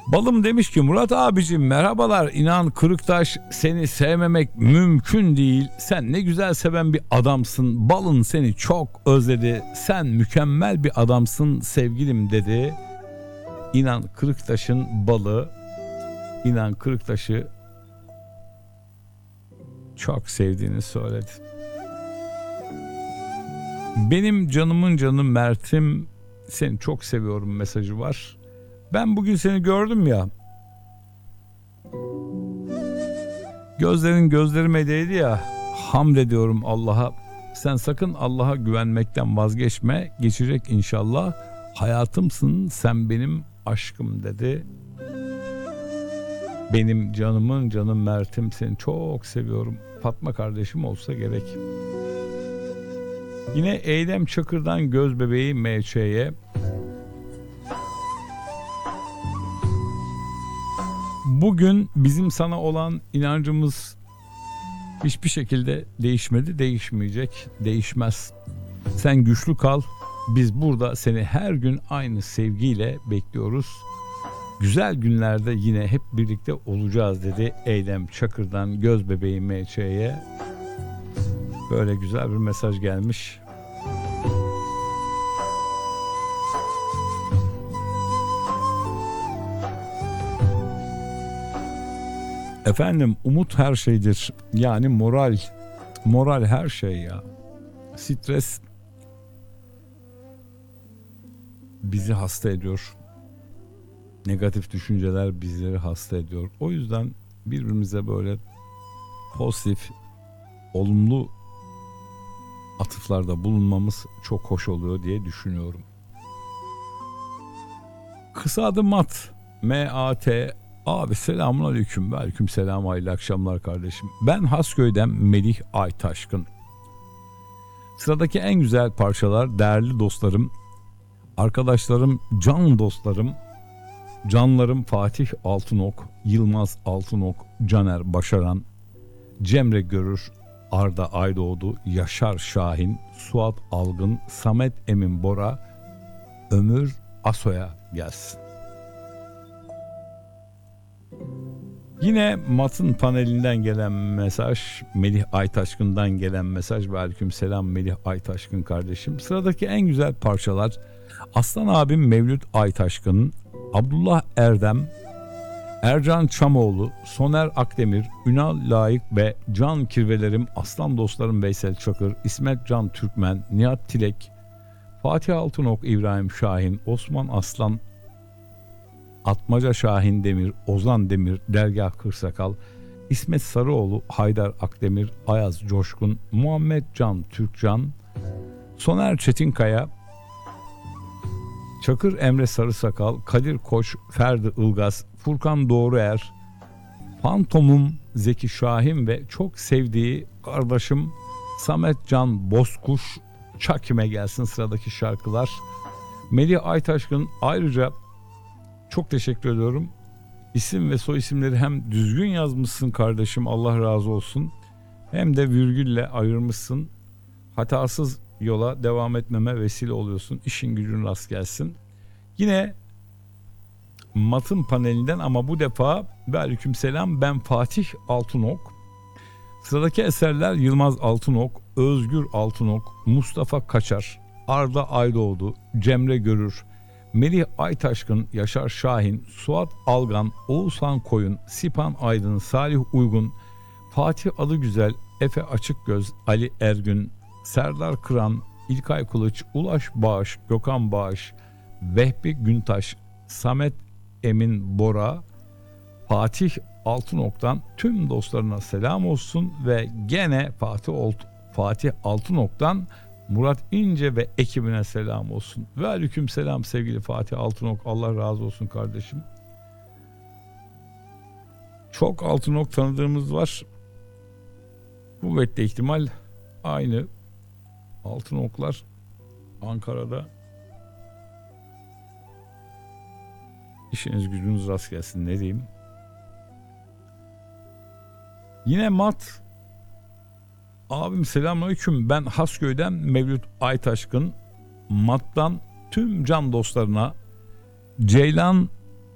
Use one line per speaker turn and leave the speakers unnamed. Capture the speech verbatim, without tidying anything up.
Balım demiş ki Murat abicim merhabalar, inan Kırıktaş seni sevmemek mümkün değil. Sen ne güzel seven bir adamsın. Balın seni çok özledi. Sen mükemmel bir adamsın sevgilim dedi. İnan Kırıktaş'ın balı, inan Kırıktaş'ı çok sevdiğini söyledi. Benim canımın canı Mert'im, seni çok seviyorum mesajı var. Ben bugün seni gördüm ya. Gözlerin gözlerime değdi ya. Hamd ediyorum Allah'a. Sen sakın Allah'a güvenmekten vazgeçme. Geçecek inşallah. Hayatımsın sen, benim aşkım dedi. Benim canımın canım Mert'im, seni çok seviyorum. Fatma kardeşim olsa gerek. Yine Eylem Çakır'dan göz bebeği M Ç'ye. Bugün bizim sana olan inancımız hiçbir şekilde değişmedi, değişmeyecek, değişmez. Sen güçlü kal. Biz burada seni her gün aynı sevgiyle bekliyoruz. Güzel günlerde yine hep birlikte olacağız dedi Eylem Çakır'dan göz bebeği M Ç'ye. Böyle güzel bir mesaj gelmiş. Efendim umut her şeydir. Yani moral, moral her şey ya. Stres bizi hasta ediyor. Negatif düşünceler bizleri hasta ediyor. O yüzden birbirimize böyle pozitif, olumlu atıflarda bulunmamız çok hoş oluyor diye düşünüyorum. Kısa adı Mat, M A T. Abi selamun aleyküm. Aleyküm selam, hayırlı akşamlar kardeşim. Ben Hasköy'den Melih Aytaşkın. Sıradaki en güzel parçalar değerli dostlarım, arkadaşlarım, can dostlarım, canlarım Fatih Altınok, Yılmaz Altınok, Caner Başaran, Cemre Görür, Arda Aydoğdu, Yaşar Şahin, Suat Algın, Samet Emin Bora, Ömür Aso'ya gelsin. Yine Mat'ın panelinden gelen mesaj, Melih Aytaşkın'dan gelen mesaj ve aleykümselam Melih Aytaşkın kardeşim. Sıradaki en güzel parçalar Aslan abim Mevlüt Aytaşkın, Abdullah Erdem, Ercan Çamoğlu, Soner Akdemir, Ünal Layık ve can kirvelerim, aslan dostlarım Veysel Çakır, İsmet Can Türkmen, Nihat Tilek, Fatih Altınok, İbrahim Şahin, Osman Aslan, Atmaca Şahin Demir, Ozan Demir, Dergah Kırsakal, İsmet Sarıoğlu, Haydar Akdemir, Ayaz Coşkun, Muhammed Can Türkcan, Soner Çetinkaya, Çakır Emre Sarısakal, Kadir Koç, Ferdi Ilgaz, Furkan Doğruer, Fantomum Zeki Şahin ve çok sevdiği kardeşim Samet Can Bozkuş. Çakime gelsin sıradaki şarkılar. Melih Aytaşkın, ayrıca çok teşekkür ediyorum. İsim ve soy isimleri hem düzgün yazmışsın kardeşim, Allah razı olsun. Hem de virgülle ayırmışsın. Hatasız yola devam etmeme vesile oluyorsun. İşin gücün rast gelsin. Yine Mat'ın panelinden ama bu defa ve aleykümselam ben Fatih Altınok. Sıradaki eserler Yılmaz Altınok, Özgür Altınok, Mustafa Kaçar, Arda Aydoğdu, Cemre Görür, Melih Aytaşkın, Yaşar Şahin, Suat Algan, Oğuzhan Koyun, Sipan Aydın, Salih Uygun, Fatih Adıgüzel, Efe Açıkgöz, Ali Ergün, Serdar Kıran, İlkay Kılıç, Ulaş Bağış, Gökhan Bağış, Vehbi Güntaş, Samet Emin Bora, Fatih Altınok'tan tüm dostlarına selam olsun ve gene Fatih, Alt- Fatih Altınok'tan Murat İnce ve ekibine selam olsun. Ve aleyküm selam sevgili Fatih Altınok. Allah razı olsun kardeşim. Çok Altınok tanıdığımız var. Kuvvetli ihtimal aynı Altınoklar Ankara'da. İşiniz gücünüz rast gelsin, ne diyeyim. Yine Mat. Abim selamünaleyküm. Ben Hasköy'den Mevlüt Aytaşkın. Mat'tan tüm can dostlarına, Ceylan